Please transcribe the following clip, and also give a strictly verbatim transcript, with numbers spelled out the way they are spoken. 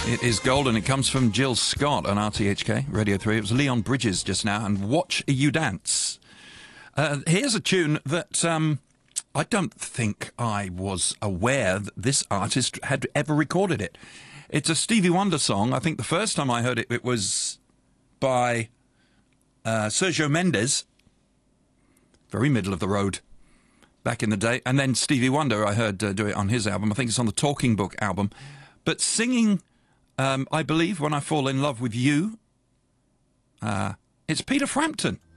It is golden. It comes from Jill Scott on R T H K, Radio three. It was Leon Bridges just now, and Watch You Dance. Uh, here's a tune that um, I don't think I was aware that this artist had ever recorded it. It's a Stevie Wonder song. I think the first time I heard it, it was by uh, Sergio Mendes. Very middle of the road back in the day. And then Stevie Wonder, I heard uh, do it on his album. I think it's on the Talking Book album. But singing... Um, I believe When I Fall in Love with You, uh, it's Peter Frampton.